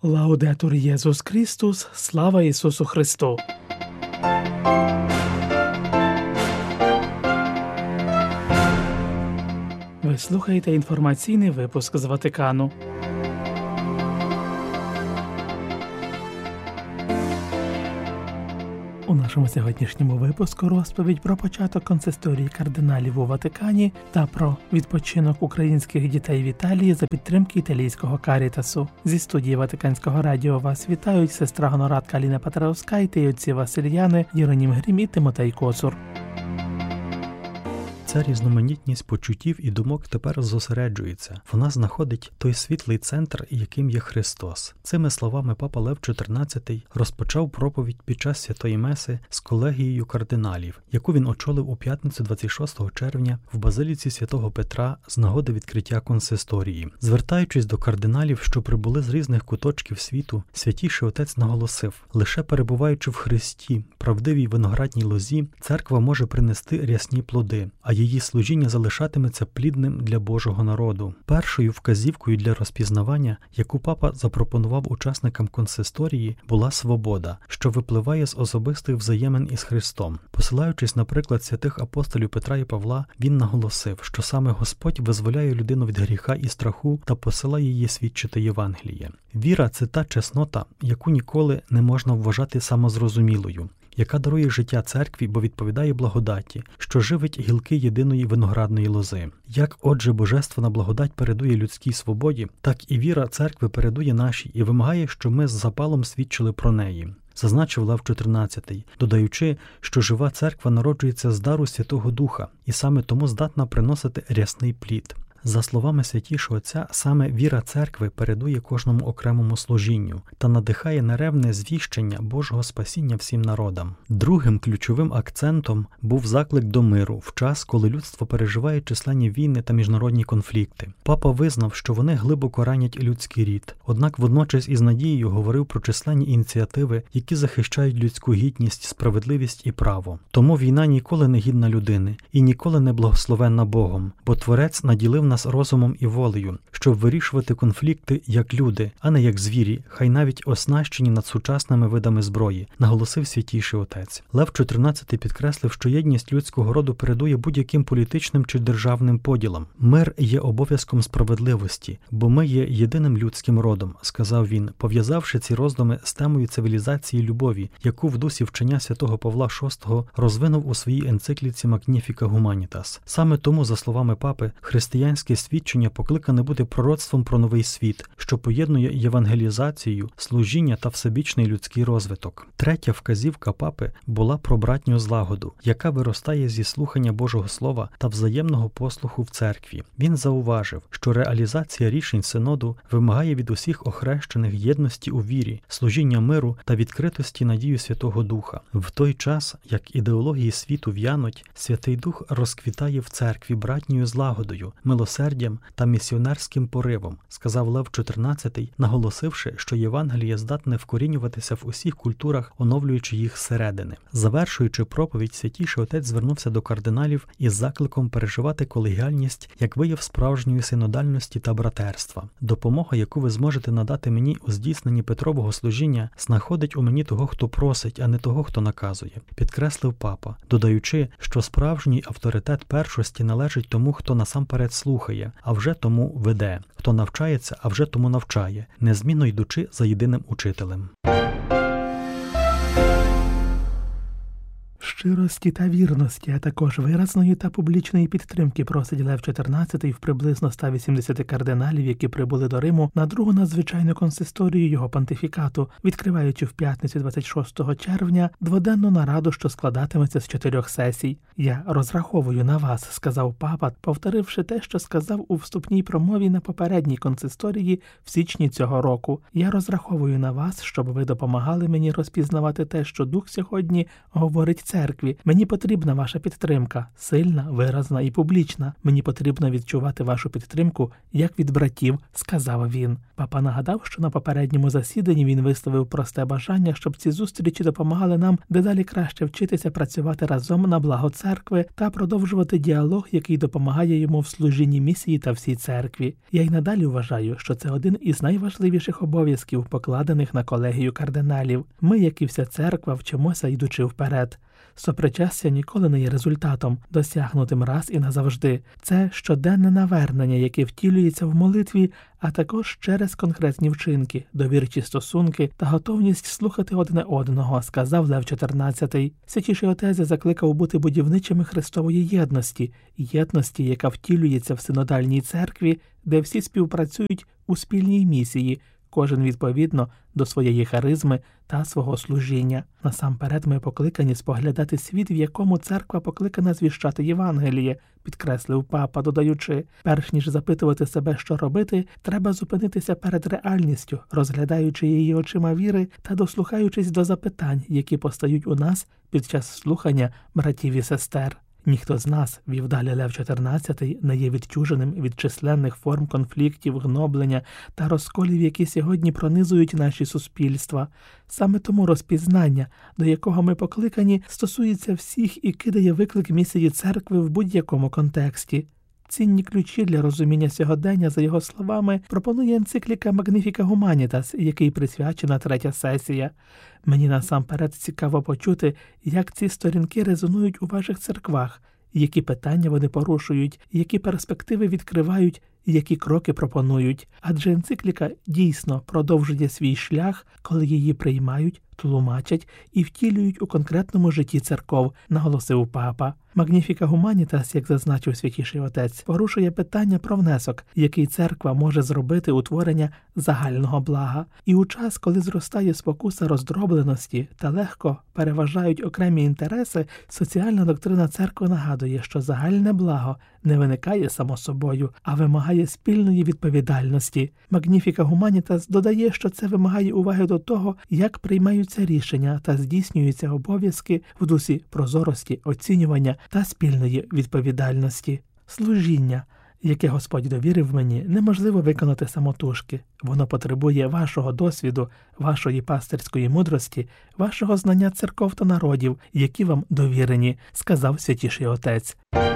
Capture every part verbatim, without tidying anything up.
Лаудетур Єсус Христос, слава Ісусу Христу! Ви слухаєте інформаційний випуск з Ватикану. У нашому сьогоднішньому випуску розповідь про початок консисторії кардиналів у Ватикані та про відпочинок українських дітей в Італії за підтримки італійського Карітасу. Зі студії Ватиканського радіо вас вітають сестра Гонорадка Аліна Патраускайте і отці Васильяни, Єронім Грім і Тимотей Коцур. Ця різноманітність почуттів і думок тепер зосереджується. Вона знаходить той світлий центр, яким є Христос. Цими словами Папа Лев чотирнадцятий розпочав проповідь під час Святої Меси з колегією кардиналів, яку він очолив у п'ятницю двадцять шостого червня в базиліці Святого Петра з нагоди відкриття консисторії. Звертаючись до кардиналів, що прибули з різних куточків світу, Святійший Отець наголосив: лише перебуваючи в Христі, правдивій виноградній лозі, церква може принести рясні плоди, а її служіння залишатиметься плідним для Божого народу. Першою вказівкою для розпізнавання, яку папа запропонував учасникам консисторії, була свобода, що випливає з особистих взаємин із Христом. Посилаючись на приклад святих апостолів Петра і Павла, він наголосив, що саме Господь визволяє людину від гріха і страху та посилає її свідчити Євангеліє. Віра – це та чеснота, яку ніколи не можна вважати самозрозумілою, яка дарує життя церкві, бо відповідає благодаті, що живить гілки єдиної виноградної лози. Як, отже, божественна благодать передує людській свободі, так і віра церкви передує нашій і вимагає, що ми з запалом свідчили про неї. Зазначив Лев чотирнадцятий, додаючи, що жива церква народжується з дару Святого Духа і саме тому здатна приносити рясний плід. За словами Святішого Отця, саме віра церкви передує кожному окремому служінню та надихає неревне звіщення Божого спасіння всім народам. Другим ключовим акцентом був заклик до миру в час, коли людство переживає численні війни та міжнародні конфлікти. Папа визнав, що вони глибоко ранять людський рід, однак водночас із надією говорив про численні ініціативи, які захищають людську гідність, справедливість і право. Тому війна ніколи не гідна людини і ніколи не благословенна Богом, бо Творець наділив нас розумом і волею, щоб вирішувати конфлікти як люди, а не як звірі, хай навіть оснащені над сучасними видами зброї, наголосив Святійший Отець. Лев чотирнадцятий підкреслив, що єдність людського роду передує будь-яким політичним чи державним поділам. Мир є обов'язком справедливості, бо ми є єдиним людським родом, сказав він, пов'язавши ці роздуми з темою цивілізації любові, яку в дусі вчення святого Павла шостого розвинув у своїй енцикліці Magnificat Humanitas. Саме тому, за словами папи, християнське свідчення покликане бути пророцтвом про новий світ, що поєднує євангелізацію, служіння та всебічний людський розвиток. Третя вказівка папи була про братню злагоду, яка виростає зі слухання Божого Слова та взаємного послуху в церкві. Він зауважив, що реалізація рішень синоду вимагає від усіх охрещених єдності у вірі, служіння миру та відкритості надію Святого Духа. В той час, як ідеології світу в'януть, Святий Дух розквітає в церкві братньою злагодою, милосердям та місіонерським поривом, сказав Лев чотирнадцятий, наголосивши, що Євангеліє здатне вкорінюватися в усіх культурах, оновлюючи їх зсередини. Завершуючи проповідь, Святійший Отець звернувся до кардиналів із закликом переживати колегіальність як вияв справжньої синодальності та братерства. Допомога, яку ви зможете надати мені у здійсненні Петрового служіння, знаходить у мені того, хто просить, а не того, хто наказує, підкреслив папа, додаючи, що справжній авторитет першості належить тому, хто насамперед слухає, а вже тому веде, хто навчається, а вже тому навчає, незмінно йдучи за єдиним учителем. Щирості та вірності, а також виразної та публічної підтримки просить Лев чотирнадцятий в приблизно ста вісімдесяти кардиналів, які прибули до Риму на другу надзвичайну консисторію його понтифікату, відкриваючи в п'ятницю двадцять шостого червня дводенну нараду, що складатиметься з чотирьох сесій. «Я розраховую на вас», – сказав папа, повторивши те, що сказав у вступній промові на попередній консисторії в січні цього року. «Я розраховую на вас, щоб ви допомагали мені розпізнавати те, що Дух сьогодні говорить церкві, церкві. Мені потрібна ваша підтримка, сильна, виразна і публічна. Мені потрібно відчувати вашу підтримку, як від братів, сказав він. Папа нагадав, що на попередньому засіданні він висловив просте бажання, щоб ці зустрічі допомагали нам дедалі краще вчитися працювати разом на благо церкви та продовжувати діалог, який допомагає йому в служінні місії та всій церкві. Я й надалі вважаю, що це один із найважливіших обов'язків, покладених на колегію кардиналів. Ми, як і вся церква, вчимося, йдучи вперед. Сопричастя ніколи не є результатом, досягнутим раз і назавжди. Це щоденне навернення, яке втілюється в молитві, а також через конкретні вчинки, довірчі стосунки та готовність слухати одне одного, сказав Лев чотирнадцятий. Святіший Отець закликав бути будівничими Христової єдності, єдності, яка втілюється в синодальній церкві, де всі співпрацюють у спільній місії, кожен відповідно до своєї харизми та свого служіння. Насамперед ми покликані споглядати світ, в якому церква покликана звіщати Євангеліє, підкреслив папа, додаючи, перш ніж запитувати себе, що робити, треба зупинитися перед реальністю, розглядаючи її очима віри та дослухаючись до запитань, які постають у нас під час слухання братів і сестер. Ніхто з нас, вів далі Лев чотирнадцятий, не є відчуженим від численних форм конфліктів, гноблення та розколів, які сьогодні пронизують наші суспільства. Саме тому розпізнання, до якого ми покликані, стосується всіх і кидає виклик місії церкви в будь-якому контексті. Цінні ключі для розуміння сьогодення, за його словами, пропонує енцикліка Magnificat Humanitas, який присвячена третя сесія. Мені насамперед цікаво почути, як ці сторінки резонують у ваших церквах, які питання вони порушують, які перспективи відкривають, які кроки пропонують. Адже енцикліка дійсно продовжує свій шлях, коли її приймають, тлумачать і втілюють у конкретному житті церков, наголосив папа. Magnificat Humanitas, як зазначив Святіший Отець, порушує питання про внесок, який церква може зробити у творення загального блага. І у час, коли зростає спокуса роздробленості та легко переважають окремі інтереси, соціальна доктрина церкви нагадує, що загальне благо не виникає само собою, а вимагає спільної відповідальності. Magnificat Humanitas додає, що це вимагає уваги до того, як приймаються рішення та здійснюються обов'язки в дусі прозорості, оцінювання та спільної відповідальності. Служіння, яке Господь довірив мені, неможливо виконати самотужки. Воно потребує вашого досвіду, вашої пастирської мудрості, вашого знання церков та народів, які вам довірені, сказав Святіший Отець.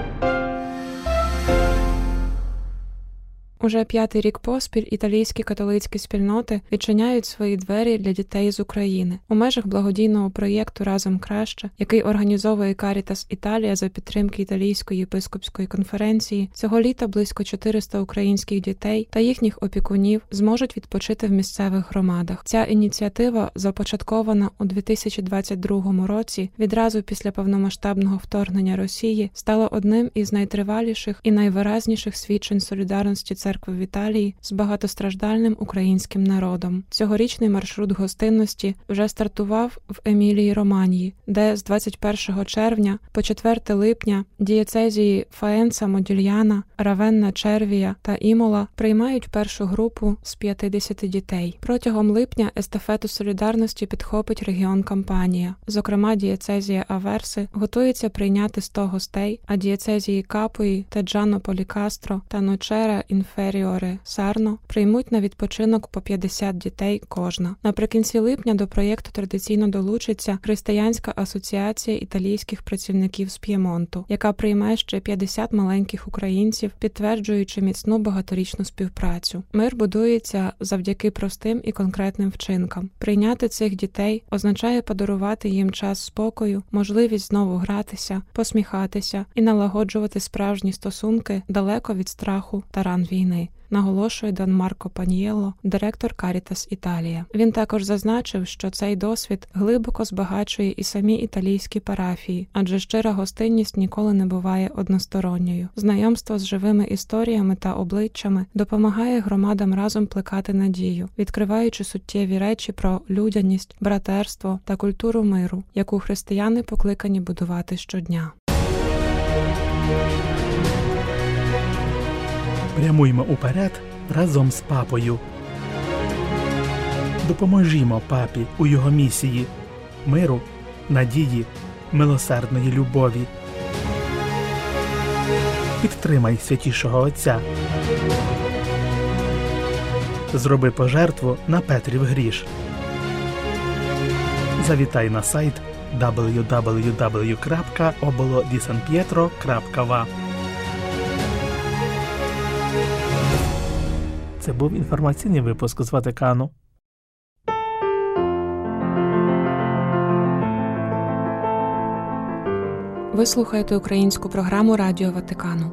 Уже п'ятий рік поспіль італійські католицькі спільноти відчиняють свої двері для дітей з України. У межах благодійного проєкту «Разом краще», який організовує Caritas Italia за підтримки Італійської єпископської конференції, цього літа близько чотириста українських дітей та їхніх опікунів зможуть відпочити в місцевих громадах. Ця ініціатива, започаткована у дві тисячі двадцять другому році, відразу після повномасштабного вторгнення Росії, стала одним із найтриваліших і найвиразніших свідчень солідарності церкви в Італії з багатостраждальним українським народом. Цьогорічний маршрут гостинності вже стартував в Емілії-Романьї, де з двадцять першого червня по четверте липня дієцезії Фаенца, Модільяна, Равенна, Червія та Імола приймають першу групу з п'ятдесят дітей. Протягом липня естафету солідарності підхопить регіон Кампанія. Зокрема, дієцезія Аверси готується прийняти сто гостей, а дієцезії Капуї, Теджано Полікастро та Ночера Інферіоре Сарно приймуть на відпочинок по п'ятдесят дітей кожна. Наприкінці липня до проєкту традиційно долучиться Християнська асоціація італійських працівників з П'ємонту, яка прийме ще п'ятдесят маленьких українців, підтверджуючи міцну багаторічну співпрацю. Мир будується завдяки простим і конкретним вчинкам. Прийняти цих дітей означає подарувати їм час спокою, можливість знову гратися, посміхатися і налагоджувати справжні стосунки далеко від страху та ран війни, наголошує Дон Марко Паньєло, директор Caritas Italia. Він також зазначив, що цей досвід глибоко збагачує і самі італійські парафії, адже щира гостинність ніколи не буває односторонньою. Знайомство з живими історіями та обличчями допомагає громадам разом плекати надію, відкриваючи суттєві речі про людяність, братерство та культуру миру, яку християни покликані будувати щодня. Прямуймо уперед разом з папою. Допоможімо папі у його місії – миру, надії, милосердної любові. Підтримай Святішого Отця. Зроби пожертву на Петрів гріш. Завітай на сайт дабл ю дабл ю дабл ю крапка оболо ді сан п'єтро крапка ва. Це був інформаційний випуск з Ватикану. Ви слухаєте українську програму Радіо Ватикану.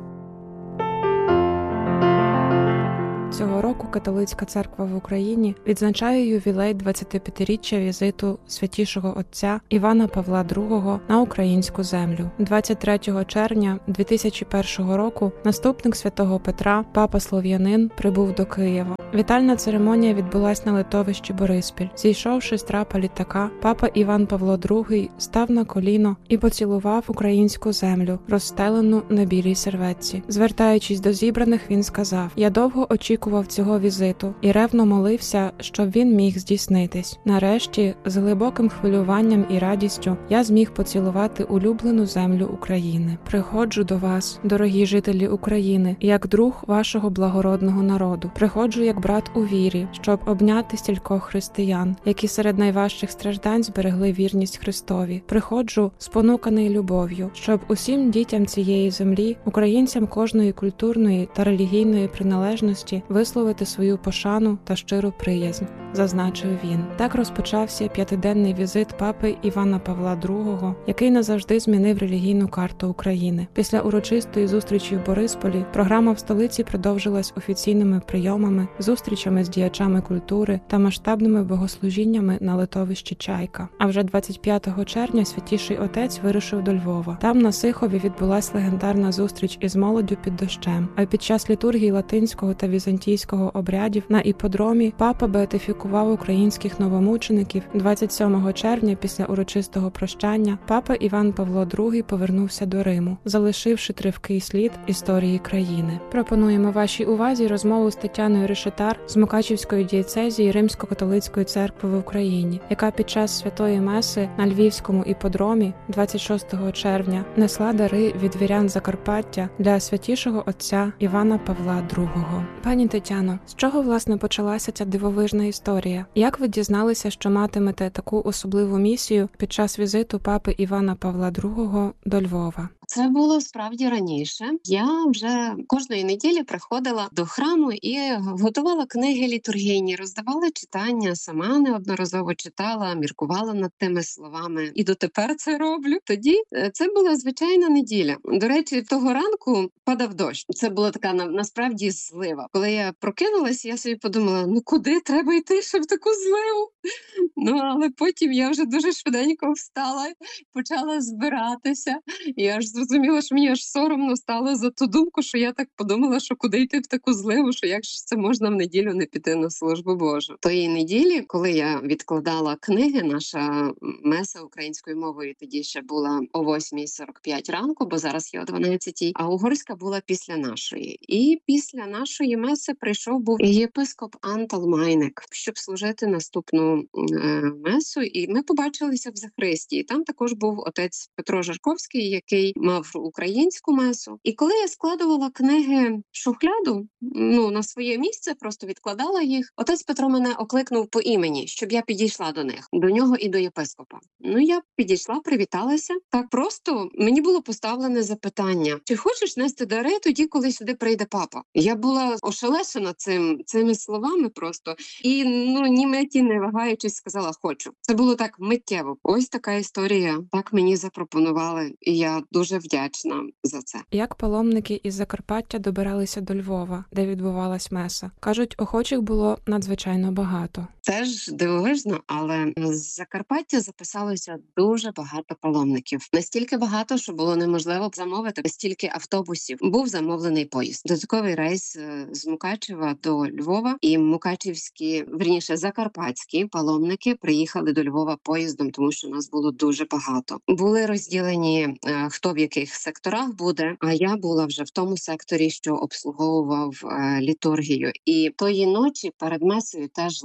Цього року Католицька церква в Україні відзначає ювілей двадцятип'ятиріччя візиту Святішого Отця Івана Павла другого на українську землю. двадцять третього червня дві тисячі першого року наступник святого Петра, папа Слов'янин, прибув до Києва. Вітальна церемонія відбулась на литовищі Бориспіль. Зійшовши з трапа літака, папа Іван Павло другий став на коліно і поцілував українську землю, розстелену на білій серветці. Звертаючись до зібраних, він сказав: «Я довго очікував цього візиту і ревно молився, щоб він міг здійснитись. Нарешті, з глибоким хвилюванням і радістю, я зміг поцілувати улюблену землю України. Приходжу до вас, дорогі жителі України, як друг вашого благородного народу. Приходжу як брат у вірі, щоб обняти стількох християн, які серед найважчих страждань зберегли вірність Христові. Приходжу спонуканий любов'ю, щоб усім дітям цієї землі, українцям кожної культурної та релігійної приналежності висловити свою пошану та щиру приязнь», – зазначив він. Так розпочався п'ятиденний візит папи Івана Павла другого, який назавжди змінив релігійну карту України. Після урочистої зустрічі в Борисполі програма в столиці продовжилась офіційними прийомами, зустрічами з діячами культури та масштабними богослужіннями на литовищі Чайка. А вже двадцять п'ятого червня Святіший Отець вирушив до Львова. Там на Сихові відбулась легендарна зустріч із молоддю під дощем. А під час літургії латинського та візантійського обрядів на іпподромі папа беатифікував українських новомучеників. двадцять сьомого червня після урочистого прощання папа Іван Павло другий повернувся до Риму, залишивши тривкий слід історії країни. Пропонуємо вашій увазі розмову з Тетяною Решетар з Мукачівської дієцезії Римсько-католицької церкви в Україні, яка під час святої меси на Львівському іпподромі двадцять шостого червня несла дари від вірян Закарпаття для Святішого Отця Івана Павла другого. Пані Тетяно, з чого, власне, почалася ця дивовижна історія? Як ви дізналися, що матимете таку особливу місію під час візиту папи Івана Павла другого до Львова? Це було справді раніше. Я вже кожної неділі приходила до храму і готувала книги літургійні, роздавала читання, сама неодноразово читала, міркувала над тими словами. І дотепер це роблю. Тоді це була звичайна неділя. До речі, того ранку падав дощ. Це була така насправді злива. Коли я прокинулася, я собі подумала, ну куди треба йти, щоб таку зливу? Ну, але потім я вже дуже швиденько встала, почала збиратися. І аж зрозуміла, що мені аж соромно стало за ту думку, що я так подумала, що куди йти в таку зливу, що як ж це можна в неділю не піти на службу Божу. Тої неділі, коли я відкладала книги, наша меса українською мовою тоді ще була о восьмій сорок п'ять ранку, бо зараз є о дванадцятій, а угорська була після нашої. І після нашої меси прийшов був єпископ Антал Майник, щоб служити наступну е, месу, і ми побачилися в Захристії. Там також був отець Петро Жарковський, який мав українську месу. І коли я складувала книги в шухляду, ну, на своє місце, просто відкладала їх, отець Петро мене окликнув по імені, щоб я підійшла до них, до нього і до єпископа. Ну, я підійшла, привіталася. Так просто мені було поставлене запитання, чи хочеш нести дари тоді, коли сюди прийде папа? Я була ошелешена цим, цими словами просто. І, ну, ні миті не вагаючись, сказала, хочу. Це було так миттєво. Ось така історія. Так мені запропонували, і я дуже вдячна за це. Як паломники із Закарпаття добиралися до Львова, де відбувалась меса? Кажуть, охочих було надзвичайно багато. Це ж дивовижно, але з Закарпаття записалося дуже багато паломників. Настільки багато, що було неможливо замовити стільки автобусів. Був замовлений поїзд. Додатковий рейс з Мукачева до Львова, і мукачівські, вірніше, закарпатські паломники приїхали до Львова поїздом, тому що нас було дуже багато. Були розділені, хто в яких секторах буде, а я була вже в тому секторі, що обслуговував літургію. І тої ночі перед месою теж лив дощ.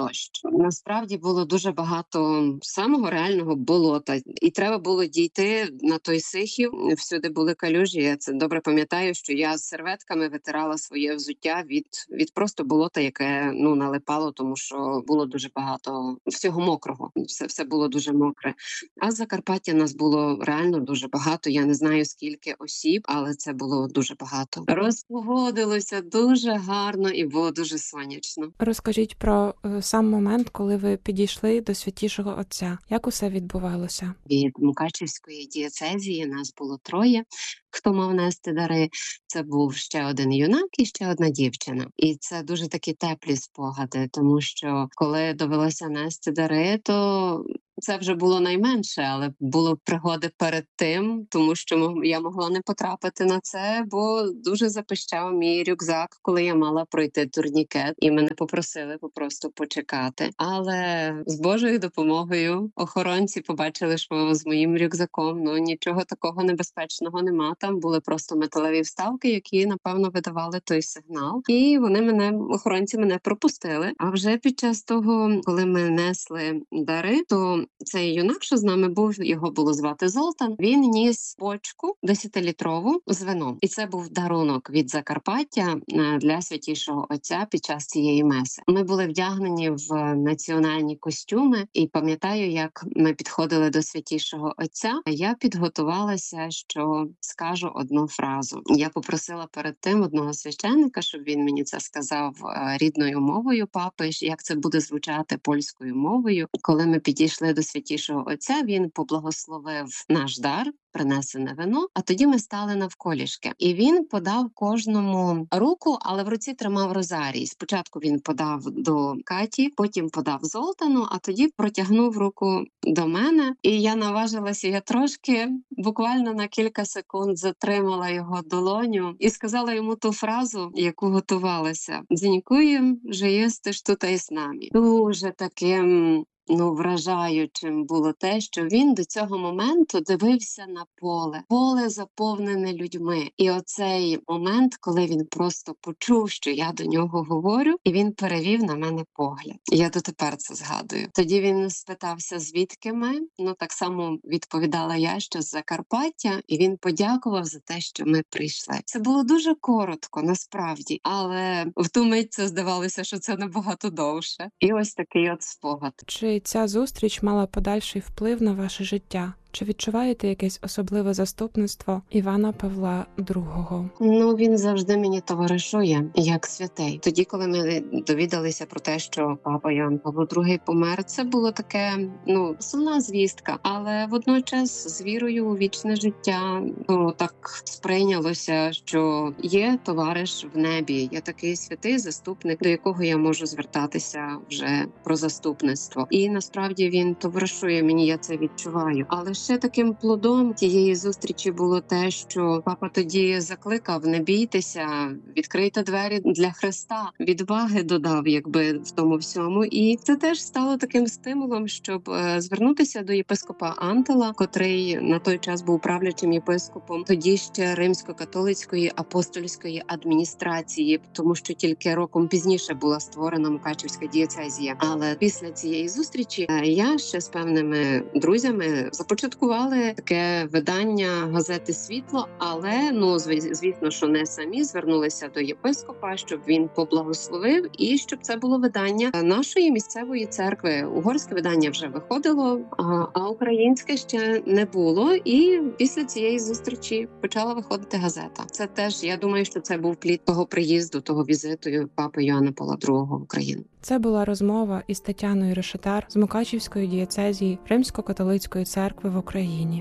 дощ. Насправді було дуже багато самого реального болота, і треба було дійти на той Сихів. Всюди були калюжі. Я це добре пам'ятаю, що я з серветками витирала своє взуття від, від просто болота, яке ну налипало, тому що було дуже багато всього мокрого. Все, все було дуже мокре. А з Закарпаття нас було реально дуже багато. Я не знаю, скільки осіб, але це було дуже багато. Розпогодилося дуже гарно і було дуже сонячно. Розкажіть про е, сам момент, коли ви підійшли до Святішого Отця. Як усе відбувалося? Від Мукачівської дієцезії нас було троє, хто мав нести дари. Це був ще один юнак і ще одна дівчина. І це дуже такі теплі спогади, тому що коли довелося нести дари, то це вже було найменше, але було пригоди перед тим, тому що я могла не потрапити на це, бо дуже запищав мій рюкзак, коли я мала пройти турнікет, і мене попросили попросту почекати. Але з Божою допомогою охоронці побачили, що з моїм рюкзаком ну нічого такого небезпечного нема. Там були просто металеві вставки, які, напевно, видавали той сигнал. І вони мене, охоронці мене пропустили. А вже під час того, коли ми несли дари, то цей юнак, що з нами був, його було звати Золтан, він ніс бочку десятилітрову з вином. І це був дарунок від Закарпаття для Святішого Отця під час цієї меси. Ми були вдягнені в національні костюми, і пам'ятаю, як ми підходили до Святішого Отця. Я підготувалася, що скажу одну фразу. Я попросила перед тим одного священника, щоб він мені це сказав рідною мовою папи, як це буде звучати польською мовою. Коли ми підійшли до Святішого Отця, він поблагословив наш дар, принесене вино, а тоді ми стали навколішки. І він подав кожному руку, але в руці тримав розарій. Спочатку він подав до Каті, потім подав Золтану, а тоді протягнув руку до мене. І я наважилася, я трошки, буквально на кілька секунд затримала його долоню і сказала йому ту фразу, яку готувалася. «Дзінькуєм, що єстиш тут із нами». Дуже таким Ну, вражаючим було те, що він до цього моменту дивився на поле. Поле заповнене людьми. І оцей момент, коли він просто почув, що я до нього говорю, і він перевів на мене погляд. Я дотепер це згадую. Тоді він спитався, звідки ми. Ну, так само відповідала я, що з Закарпаття, і він подякував за те, що ми прийшли. Це було дуже коротко, насправді, але в ту мить це здавалося, що це набагато довше. І ось такий от спогад. Чи ця зустріч мала подальший вплив на ваше життя? Чи відчуваєте якесь особливе заступництво Івана Павла другого? Ну, він завжди мені товаришує, як святий. Тоді, коли ми довідалися про те, що папа Іоанн Павло другий помер, це було таке, ну, сумна звістка. Але водночас з вірою у вічне життя, ну, так сприйнялося, що є товариш в небі, є такий святий заступник, до якого я можу звертатися вже про заступництво. І насправді він товаришує мені, я це відчуваю. Але ще таким плодом тієї зустрічі було те, що папа тоді закликав: не бійтеся, відкрийте двері для Христа. Відваги додав, якби, в тому всьому. І це теж стало таким стимулом, щоб звернутися до єпископа Антела, котрий на той час був правлячим єпископом, тоді ще Римсько-католицької апостольської адміністрації, тому що тільки роком пізніше була створена Мукачівська дієцезія. Але після цієї зустрічі я ще з певними друзями започаткували таке видання газети «Світло», але, ну, звісно, що не самі звернулися до єпископа, щоб він поблагословив і щоб це було видання нашої місцевої церкви. Угорське видання вже виходило, а українське ще не було. І після цієї зустрічі почала виходити газета. Це теж, я думаю, що це був плід того приїзду, того візиту папи Іоанна Павла другого в Україну. Це була розмова із Тетяною Решетар з Мукачівської дієцезії Римсько-католицької церкви в Україні.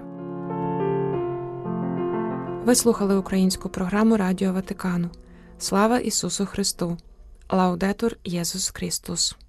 Ви слухали українську програму Радіо Ватикану. Слава Ісусу Христу! Лаудетур Єсус Христос!